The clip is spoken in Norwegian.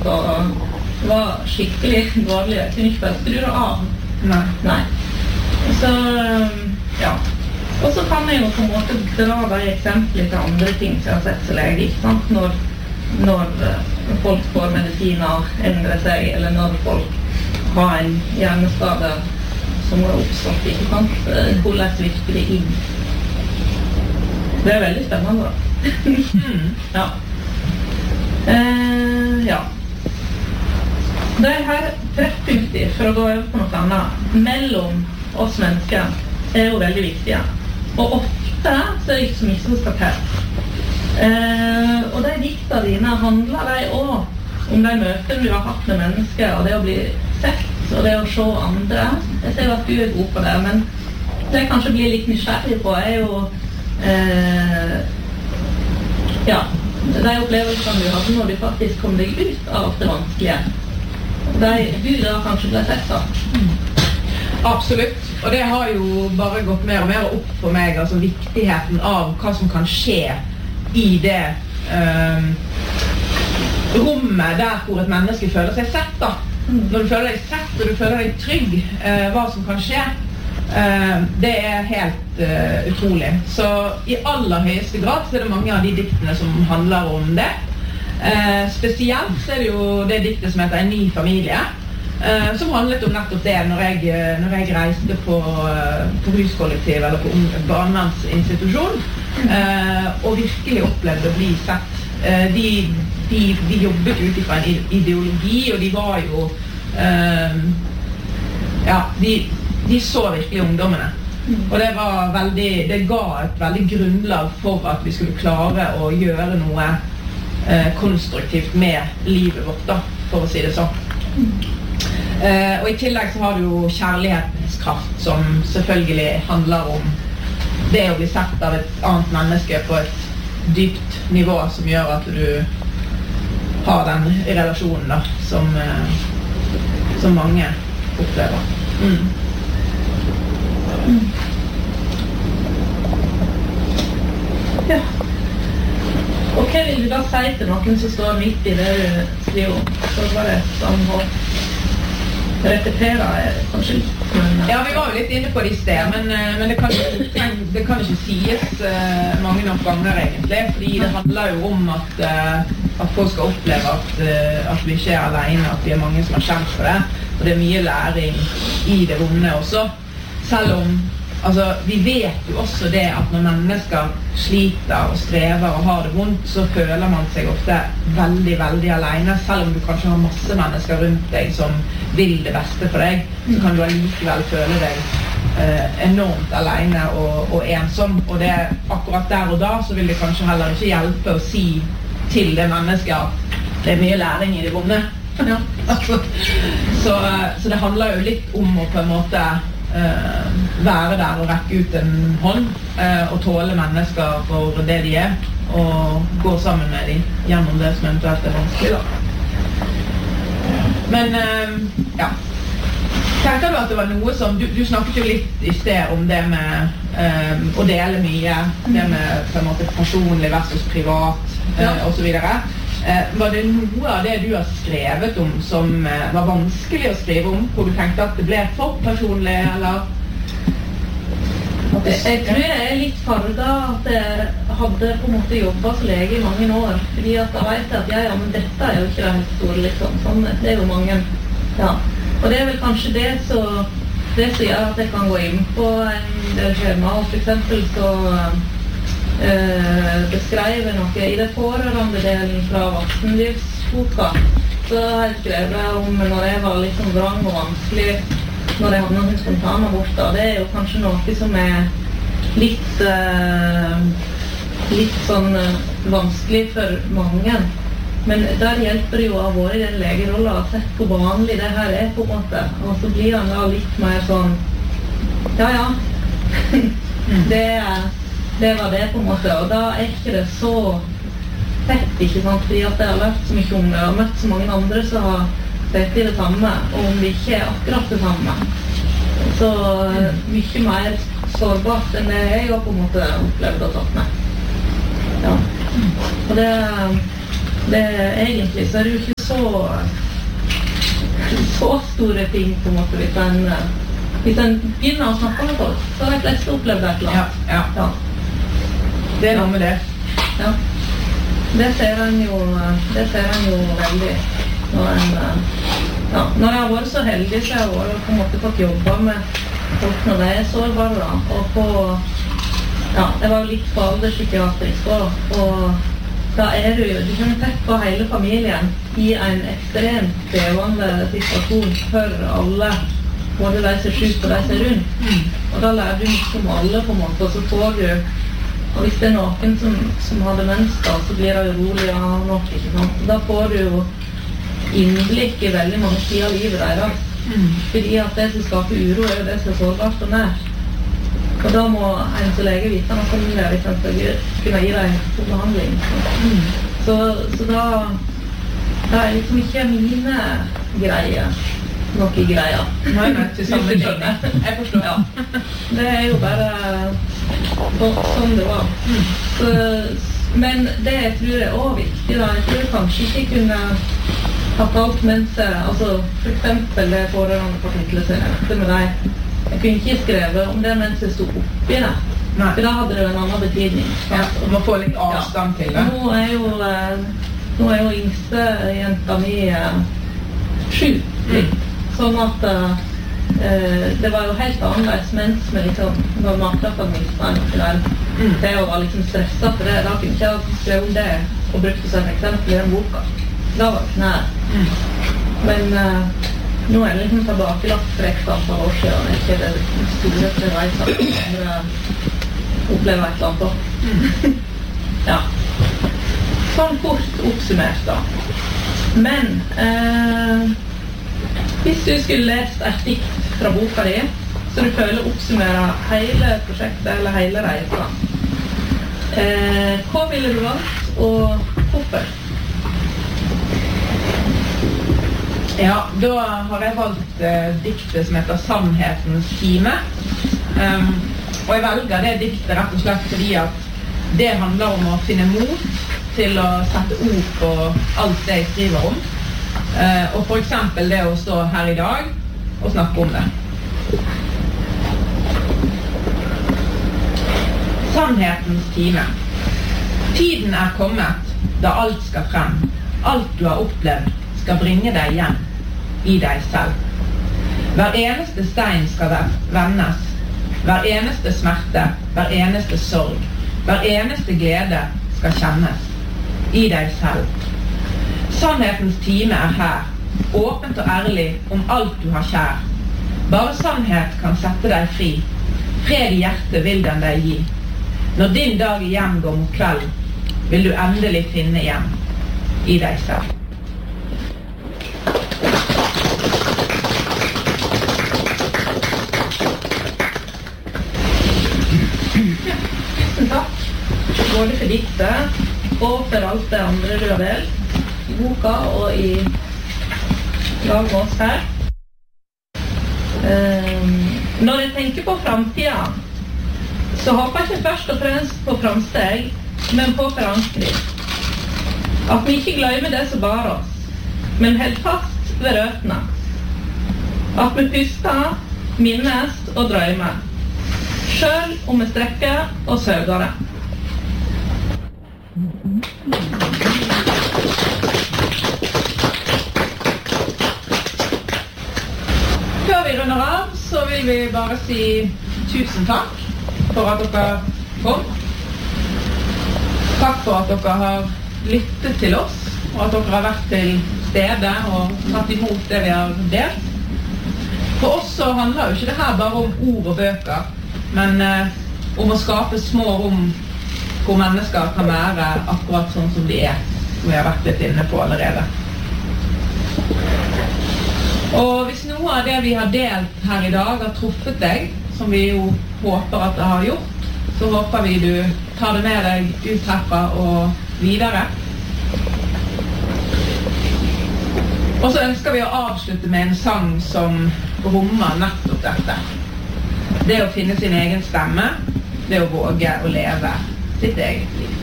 vondt og var skikkelig dårlig. Jeg kunne ikke bare skru det av. Nei. Så, ja. Og så kan jeg jo på en måte dra de eksempler til andre ting som jeg har sett som lege, ikke sant? Når folk får medisiner endre seg, eller når folk har en hjerneskade som har oppstått, ikke sant? Hvordan virker det inn? Det er veldig spennende da. Ja. Det her treffpunkter, for å gå over på noe annet, mellom oss mennesker er jo veldig viktige. Og ofte så er det ikke så mye som skal til. Og de dikta dine handler de også om de møtene du har hatt med mennesker, og det å bli sett, og det å se andre. Jeg ser jo at du er god på det, men det jeg kanskje blir litt nysgjerrig på er jo ja, de opplevelsene du hadde når du faktisk kom deg ut av det vanskelige. Du da kanskje ble sett da. Absolutt, og det har jo bare gått mer og mer opp for meg, altså viktigheten av hva som kan skje i det rommet der hvor et menneske føler seg sett da. Når du føler deg sett og du føler deg trygg, hva som kan skje, det er helt utrolig. Så i aller høyeste grad så er det mange av de diktene som handler om det. Spesielt så er det jo det diktet som heter En ny familie, som handlet om nettopp det når jeg reiste på huskollektiv eller på barnevernsinstitusjon, og virkelig opplevde å bli sett. De jobbet ut fra en ideologi, og de var jo ja, de så virkelig ungdommene. Og det ga et veldig grunnlag for at vi skulle klare å gjøre noe konstruktivt med livet vårt da, for å si det sånn. Og i tillegg så har du jo kjærlighetens kraft, som selvfølgelig handler om det å bli sett av et annet menneske på et dypt nivå, som gjør at du har den relasjonen da, som mange opplever. Ja. Og hva vil du da si til noen som står midt i det du skriver om? Så bare sånn å repetere kanskje litt. Ja, vi var jo litt inne på det i sted, men det kan ikke sies mange nok ganger egentlig, fordi det handler jo om at folk skal oppleve at vi ikke er alene, at vi er mange som har kjent for det, og det er mye læring i det vonde også. Selv om, altså, vi vet jo også det at når mennesker sliter og strever og har det vondt, så føler man seg ofte veldig, veldig alene. Selv om du kanskje har masse mennesker rundt deg som vil det beste for deg, så kan du allikevel føle deg enormt alene og ensom. Og det akkurat der og da, så vil det kanskje heller ikke hjelpe å si til det mennesket at det er mye læring i det vonde. Ja. Så det handler jo litt om å på en måte være der og rekke ut en hånd og tåle mennesker for det de er, og gå sammen med dem gjennom det som eventuelt er vanskelig da. Men ja, tenker du at det var noe som du snakket jo litt i sted om det med å dele mye, det med på en måte personlig versus privat og så videre. Var det noe av det du har skrevet om som var vanskelig å skrive om, hvor du tenkte at det ble for personlig, eller? Jeg tror jeg er litt farget at jeg hadde på en måte jobbet som lege i mange år, fordi at da vet jeg at men dette er jo ikke det helt store, liksom. Sånn, det er jo mange, ja. Og det er vel kanskje det som gjør at jeg kan gå inn på en del skjema, og for eksempel så beskrev noe i det pårørende delen fra voksenlivsboka. Så har jeg skrevet om når jeg var litt sånn vrang og vanskelig, når jeg hadde noen spontanaborter. Det er jo kanskje noe som er litt sånn vanskelig for mange. Men der hjelper det jo av våre i den legerollen å ha sett hvor vanlig det her er på en måte. Og så blir han da litt mer sånn, ja, det var det på en måte, og da er ikke det så tett, ikke sant, fordi at jeg har lært så mye om det, og møtt så mange andre som har sett i det samme, og om det ikke er akkurat det samme. Så mye mer sårbart enn det jeg har på en måte opplevd og tatt med. Ja. Og det egentlig så er det jo ikke så så store ting på en måte hvis en begynner å snakke med folk, så har de fleste opplevd et eller annet. Ja. Det noe med det. Ja. Det ser en jo veldig når jeg har vært så heldig så jeg har på en måte fått jobbe med folk når de sårbare da, og jeg var jo litt på alderspsykiatrisk og da du kan tett på hele familien i en ekstremt krevende situasjon for alle, både de som syk og de som rundt, og da lærer du mye om alle på en måte, og så får du. Og hvis det noen som har demens da, så blir det urolig av noe, ikke sant? Da får du jo innblikk i veldig mange sider av livet deres. Fordi at det som skaper uro jo det som sårbart og nært. Og da må en som lege vite noe familie hvis en skal kunne gi deg god behandling. Så da liksom ikke mine greier noe greier. Nei, til sammenligning. Jeg forstår. Ja. Det jo bare sånn det var. Men det jeg tror også viktig da, jeg tror kanskje ikke kunne hatt alt mens altså for eksempel det pårørende-kapitlet som jeg nevnte med deg. Jeg kunne ikke skrevet om det mens jeg stod oppi det. For da hadde det jo en annen betydning. Ja, og man får litt avstand til det. Nå er jo yngste jenta mi 7 litt. Sånn at det var jo helt annerledes mens vi liksom var matkraftadministreren til å være liksom stresset for det. Da kunne ikke jeg skrevet om det og brukt det som et eksempel i den boka. Da var det nær. Men nå er det liksom tilbakelagt for ekstra par år siden, og ikke det store til reiser som opplever et eller annet. Ja. Sånn kort oppsummert da. Men hvis du skulle lest et dikt fra boka di, så du føler oppsummerer hele prosjektet eller hele reisen, hva ville du valgt, og hvorfor? Ja, da har jeg valgt diktet som heter Sannhetens time. Og jeg velger det diktet rett og slett fordi at det handler om å finne mot til å sette ord på alt det jeg skriver om. Og for eksempel det å stå her i dag og snakke om det. Sannhetens time. Tiden kommet da alt skal frem. Alt du har opplevd skal bringe deg hjem i deg selv. Hver eneste stein skal vendes. Hver eneste smerte, hver eneste sorg, hver eneste glede skal kjennes i deg selv. Sannhetens time her, åpent og ærlig om alt du har kjær. Bare sannhet kan sette deg fri. Fred i hjertet vil den deg gi. Når din dag igjen går mot kveld, vil du endelig finne hjem i deg selv. Tusen takk, både for diktet og for alt det andre du har delt i boka og i lag med oss her. Når jeg tenker på fremtiden, så håper jeg ikke først og fremst på framsteg, men på forankring. At vi ikke glemmer det som bar oss, men helt fast ved røttene. At vi puster, minnes og drømmer. Selv om vi strekker og søker det. Før vi runder av, så vil vi bare si tusen takk for at dere kom. Takk for at dere har lyttet til oss, og at dere har vært til stede og tatt imot det vi har delt. For oss så handler jo ikke det her bare om ord og bøker, men om å skape små rom hvor mennesker kan være akkurat sånn som de som vi har vært litt inne på allerede. Og hvis noe av det vi har delt her i dag har truffet deg, som vi jo håper at det har gjort, så håper vi du tar det med deg ut herfra og videre. Og så ønsker vi å avslutte med en sang som rommer nettopp dette. Det å finne sin egen stemme, det å våge å leve sitt eget liv.